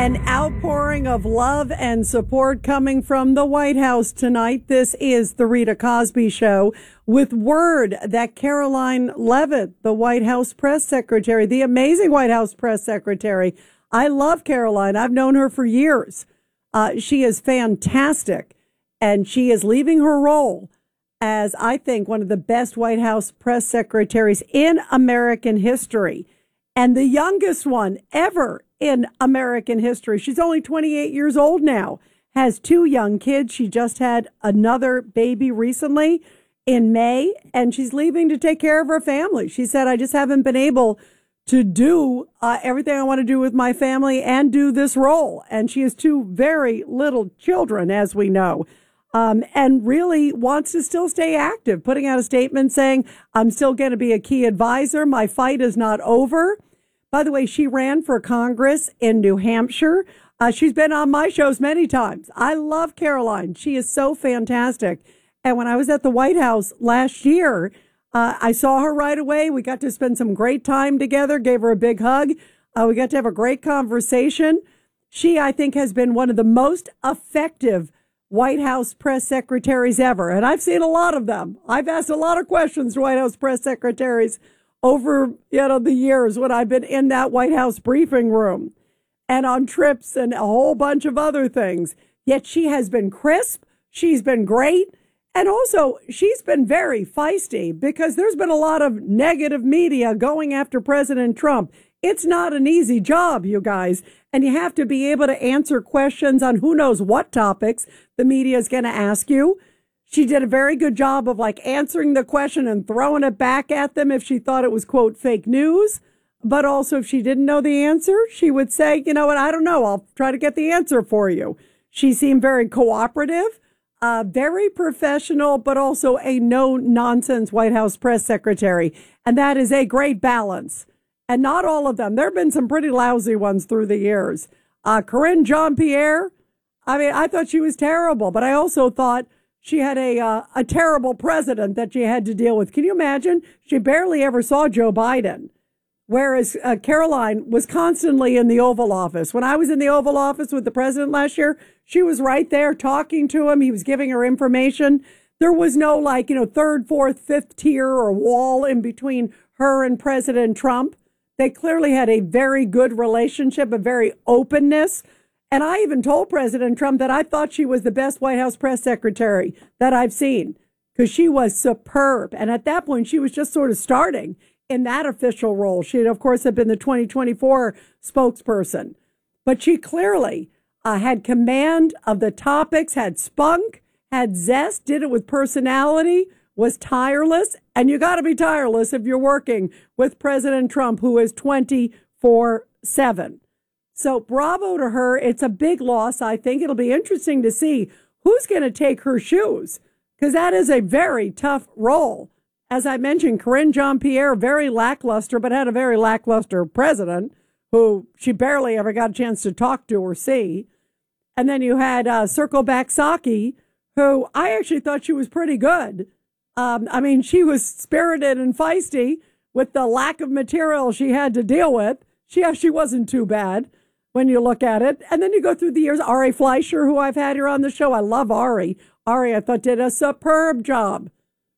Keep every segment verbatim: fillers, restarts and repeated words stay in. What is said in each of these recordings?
An outpouring of love and support coming from the White House tonight. This is the Rita Cosby Show, with word that Karoline Leavitt, the White House press secretary, the amazing White House press secretary. I love Karoline. I've known her for years. Uh, she is fantastic, and she is leaving her role as, I think, one of the best White House press secretaries in American history, and the youngest one ever in American history. She's only twenty-eight years old now, has two young kids. She just had another baby recently in May, and she's leaving to take care of her family. She said, I just haven't been able to do uh, everything I want to do with my family and do this role. And she has two very little children, as we know, um, and really wants to still stay active, putting out a statement saying, I'm still going to be a key advisor. My fight is not over. By the way, she ran for Congress in New Hampshire. Uh, she's been on my shows many times. I love Karoline. She is so fantastic. And when I was at the White House last year, uh, I saw her right away. We got to spend some great time together, gave her a big hug. Uh, we got to have a great conversation. She, I think, has been one of the most effective White House press secretaries ever. And I've seen a lot of them. I've asked a lot of questions to White House press secretaries over, you know, the years when I've been in that White House briefing room and on trips and a whole bunch of other things. Yet she has been crisp. She's been great. And also, she's been very feisty because there's been a lot of negative media going after President Trump. It's not an easy job, you guys. And you have to be able to answer questions on who knows what topics the media is going to ask you. She did a very good job of like answering the question and throwing it back at them if she thought it was, quote, fake news. But also, if she didn't know the answer, she would say, you know what, I don't know. I'll try to get the answer for you. She seemed very cooperative, uh, very professional, but also a no-nonsense White House press secretary. And that is a great balance. And not all of them. There have been some pretty lousy ones through the years. Uh, Karine Jean-Pierre, I mean, I thought she was terrible, but I also thought she had a uh, a terrible president that she had to deal with. Can you imagine? She barely ever saw Joe Biden, whereas uh, Karoline was constantly in the Oval Office. When I was in the Oval Office with the president last year, she was right there talking to him. He was giving her information. There was no, like, you know, third, fourth, fifth tier or wall in between her and President Trump. They clearly had a very good relationship, a very openness. And I even told President Trump that I thought she was the best White House press secretary that I've seen, because she was superb. And at that point, she was just sort of starting in that official role. She, of course, had been the twenty twenty-four spokesperson. But she clearly uh, had command of the topics, had spunk, had zest, did it with personality, was tireless. And you got to be tireless if you're working with President Trump, who is twenty-four seven. So bravo to her. It's a big loss. I think it'll be interesting to see who's going to take her shoes, because that is a very tough role. As I mentioned, Karine Jean-Pierre, very lackluster, but had a very lackluster president who she barely ever got a chance to talk to or see. And then you had uh, Circleback Psaki, who I actually thought she was pretty good. Um, I mean, she was spirited and feisty with the lack of material she had to deal with. She actually wasn't too bad when you look at it. And then you go through the years, Ari Fleischer, who I've had here on the show. I love Ari. Ari, I thought, did a superb job.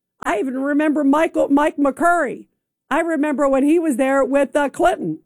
I even remember Michael, Mike McCurry. I remember when he was there with uh, Clinton.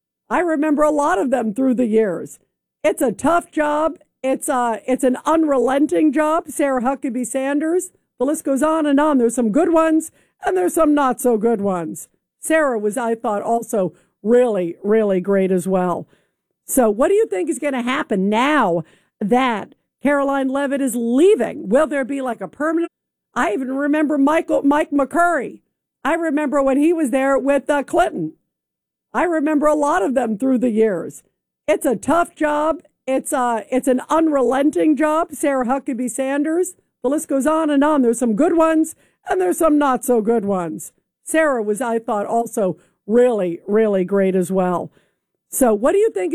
I remember a lot of them through the years. It's a tough job. It's uh, it's an unrelenting job. Sarah Huckabee Sanders. The list goes on and on. There's some good ones, and there's some not so good ones. Sarah was, I thought, also really, really great as well. So what do you think is going to happen now that Karoline Leavitt is leaving? Will there be like a permanent? I even remember Michael, Mike McCurry. I remember when he was there with uh, Clinton. I remember a lot of them through the years. It's a tough job. It's uh, it's an unrelenting job. Sarah Huckabee Sanders. The list goes on and on. There's some good ones, and there's some not so good ones. Sarah was, I thought, also really, really great as well. So what do you think